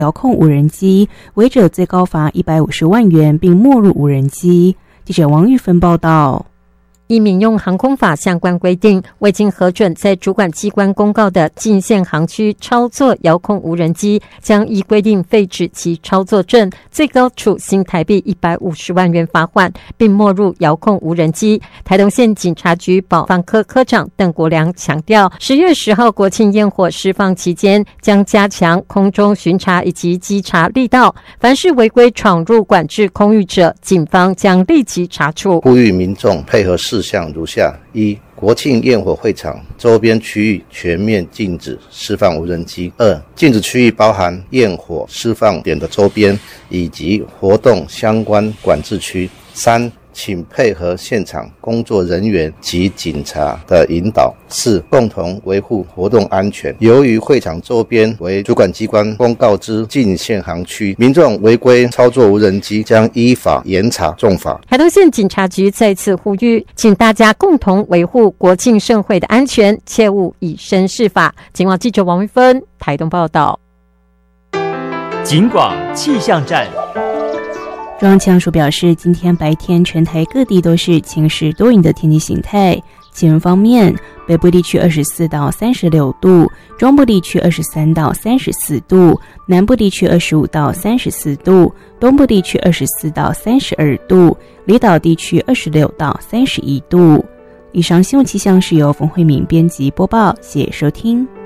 遥控无人机，违者最高罚150万元，并没入无人机。记者王玉芬报道。 依民用航空法相关规定，未经核准在主管机关公告的禁限航区操作遥控无人机，将依规定废止其操作证，最高处新台币150万元罚款，并没入遥控无人机。台东县警察局保防科科长邓国良强调，10月10号国庆焰火释放期间，将加强空中巡查以及稽查力道，凡是违规闯入管制空域者，警方将立即查处。 呼吁民众配合事项如下：一、国庆焰火会场周边区域全面禁止释放无人机；二、禁止区域包含焰火释放点的周边以及活动相关管制区；三、请配合现场工作人员及警察的引导；四、共同维护活动安全。由于会场周边为主管机关公告之禁限航区，民众违规操作无人机将依法严查重罚。 台东县警察局再次呼吁，请大家共同维护国庆盛会的安全，切勿以身试法。警广记者王玉芬台东报道。 警广气象站。 中央气象署表示，今天白天全台各地都是晴时多云的天气形态。气温方面，北部地区24到36度，中部地区23到34度，南部地区25到34度，东部地区24到32度，离岛地区26到31度。以上新闻气象是由冯慧敏编辑播报，谢谢收听。